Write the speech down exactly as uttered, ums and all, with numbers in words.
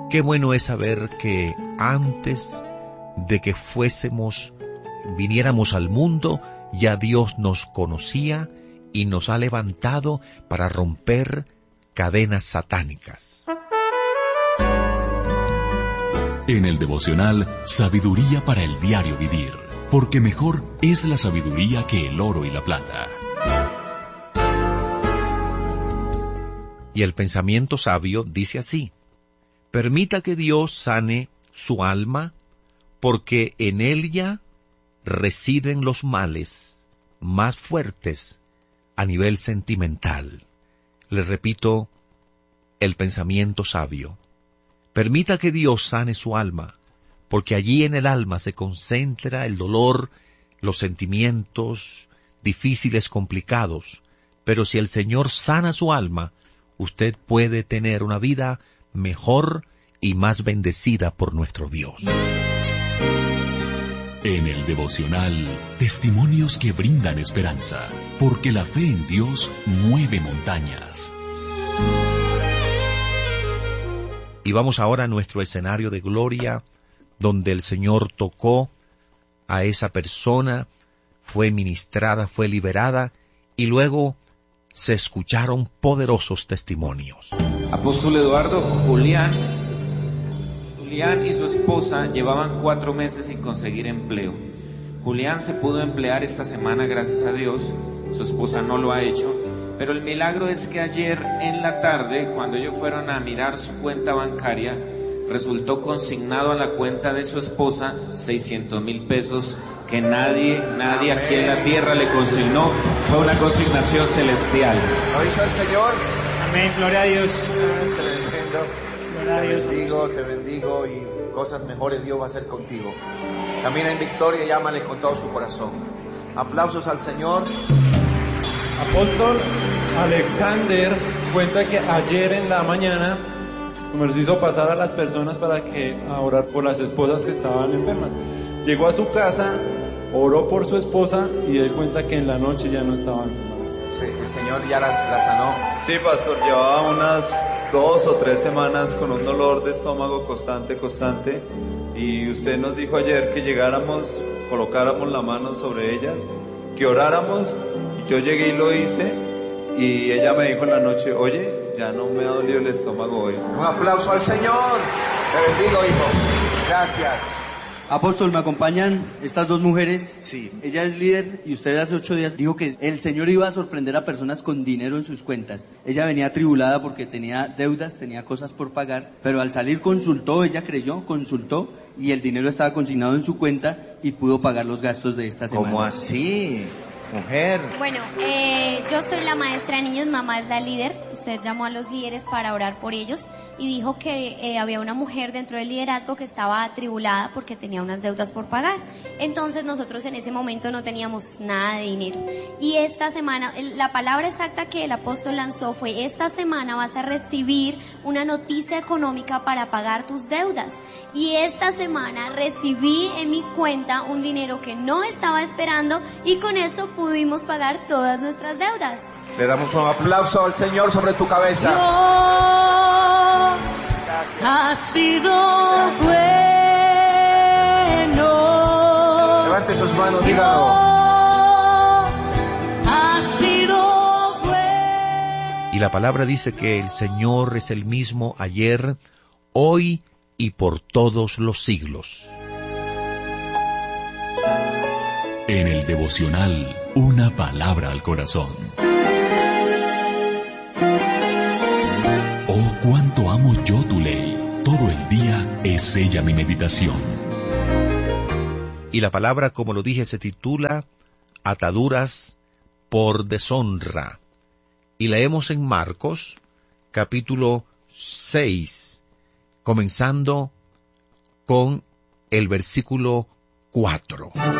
Qué bueno es saber que antes de que fuésemos, viniéramos al mundo, ya Dios nos conocía y nos ha levantado para romper cadenas satánicas. En el devocional, sabiduría para el diario vivir, porque mejor es la sabiduría que el oro y la plata. Y el pensamiento sabio dice así: permita que Dios sane su alma, porque en ella residen los males más fuertes a nivel sentimental. Le repito, el pensamiento sabio. Permita que Dios sane su alma, porque allí en el alma se concentra el dolor, los sentimientos difíciles, complicados. Pero si el Señor sana su alma, usted puede tener una vida mejor y más bendecida por nuestro Dios. En el devocional, testimonios que brindan esperanza, porque la fe en Dios mueve montañas. Y vamos ahora a nuestro escenario de gloria, donde el Señor tocó a esa persona, fue ministrada, fue liberada, y luego se escucharon poderosos testimonios. Apóstol Eduardo, Julián, Julián y su esposa llevaban cuatro meses sin conseguir empleo. Julián se pudo emplear esta semana, gracias a Dios, su esposa no lo ha hecho, pero el milagro es que ayer en la tarde, cuando ellos fueron a mirar su cuenta bancaria, resultó consignado a la cuenta de su esposa seiscientos mil pesos que nadie, nadie aquí en la tierra le consignó. Fue una consignación celestial. ¿Lo hizo el Señor? Amén, gloria a Dios. Tremendo. Gloria a Dios. Te bendigo, te bendigo y cosas mejores Dios va a hacer contigo. Camina en victoria y ámale con todo su corazón. Aplausos al Señor. Apóstol Alexander cuenta que ayer en la mañana nos hizo pasar a las personas para que a orar por las esposas que estaban enfermas. Llegó a su casa, oró por su esposa y él cuenta que en la noche ya no estaban enfermas. Sí, el Señor ya la, la sanó. Sí, pastor, llevaba unas dos o tres semanas con un dolor de estómago constante, constante, y usted nos dijo ayer que llegáramos, colocáramos la mano sobre ellas, que oráramos, y yo llegué y lo hice, y ella me dijo en la noche, oye, ya no me ha dolido el estómago hoy. Un aplauso al Señor. Te bendigo, hijo. Gracias. Apóstol, ¿me acompañan estas dos mujeres? Sí. Ella es líder y usted hace ocho días dijo que el Señor iba a sorprender a personas con dinero en sus cuentas. Ella venía atribulada porque tenía deudas, tenía cosas por pagar, pero al salir consultó, ella creyó, consultó y el dinero estaba consignado en su cuenta y pudo pagar los gastos de esta semana. ¿Cómo así? Mujer. Bueno, eh, yo soy la maestra de niños, mamá es la líder. Usted llamó a los líderes para orar por ellos y dijo que eh, había una mujer dentro del liderazgo que estaba atribulada porque tenía unas deudas por pagar. Entonces nosotros en ese momento no teníamos nada de dinero. Y esta semana, la palabra exacta que el apóstol lanzó fue: esta semana vas a recibir una noticia económica para pagar tus deudas. Y esta semana recibí en mi cuenta un dinero que no estaba esperando y con eso pudimos pagar todas nuestras deudas. Le damos un aplauso al Señor sobre tu cabeza. Dios ha sido bueno. Levante sus manos, dígalo. Dios ha sido bueno. Y la palabra dice que el Señor es el mismo ayer, hoy y por todos los siglos. En el devocional, una palabra al corazón. Oh, cuánto amo yo tu ley. Todo el día es ella mi meditación. Y la palabra, como lo dije, se titula Ataduras por deshonra. Y leemos en Marcos, capítulo seis, comenzando con el versículo cuatro.